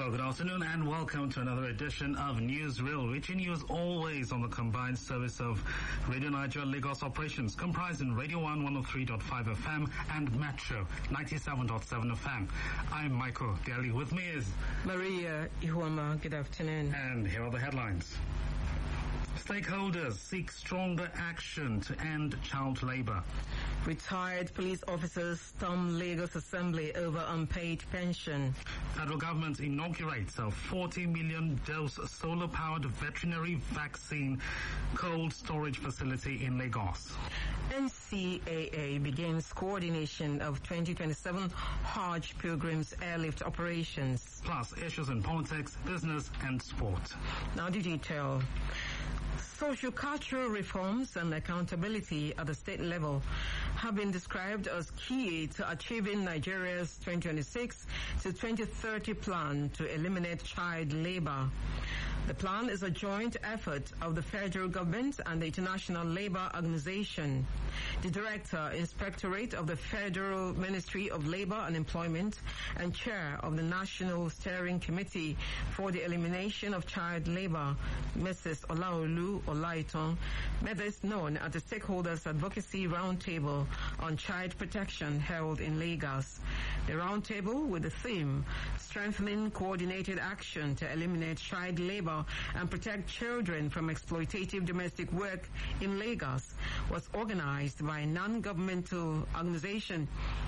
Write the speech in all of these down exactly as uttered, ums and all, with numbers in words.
Well, good afternoon and welcome to another edition of Newsreel, reaching you as always on the combined service of Radio Niger Lagos operations, comprising Radio one one oh three point five F M and Metro ninety-seven point seven F M. I'm Michael Daly. With me is Maria Ihuama. Good afternoon. And here are the headlines. Stakeholders seek stronger action to end child labor. Retired police officers storm Lagos Assembly over unpaid pension. Federal government inaugurates a forty million dose solar-powered veterinary vaccine cold storage facility in Lagos. N C A A begins coordination of twenty twenty-seven Hajj Pilgrims airlift operations. Plus issues in politics, business and sport. Now the detail. Socio-cultural reforms and accountability at the state level have been described as key to achieving Nigeria's twenty twenty-six to twenty thirty plan to eliminate child labor. The plan is a joint effort of the federal government and the International Labour Organization. The Director, Inspectorate of the Federal Ministry of Labour and Employment and Chair of the National Steering Committee for the Elimination of Child Labor, Missus Olaolu Olaiton, made this known at the Stakeholders Advocacy Roundtable on Child Protection held in Lagos. The roundtable, with the theme Strengthening Coordinated Action to Eliminate Child Labor and Protect Children from Exploitative Domestic Work in Lagos, was organized by a non-governmental organization,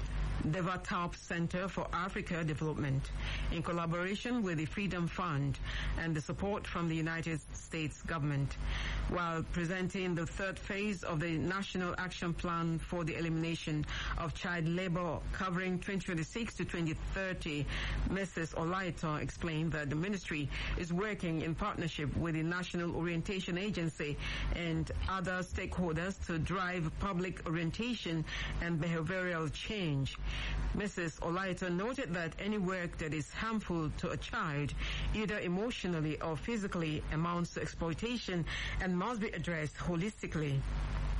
Devatop Center for Africa Development, in collaboration with the Freedom Fund and the support from the United States government. While presenting the third phase of the National Action Plan for the Elimination of Child Labor covering twenty twenty-six to twenty thirty, Missus Olaito explained that the ministry is working in partnership with the National Orientation Agency and other stakeholders to drive public orientation and behavioral change. Missus Olaito noted that any work that is harmful to a child, either emotionally or physically, amounts to exploitation and must be addressed holistically.